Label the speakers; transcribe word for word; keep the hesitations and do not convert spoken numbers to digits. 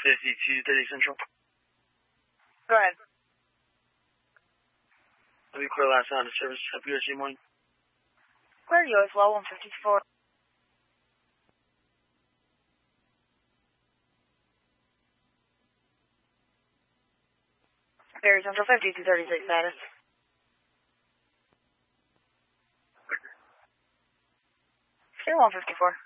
Speaker 1: fifty-two thirty Central.
Speaker 2: Go ahead.
Speaker 1: Let me clear last sound of service. Happy U S A morning.
Speaker 2: Clear U S Law one fifty-four. Ferry Central fifty-two thirty-six status. Clear one fifty-four.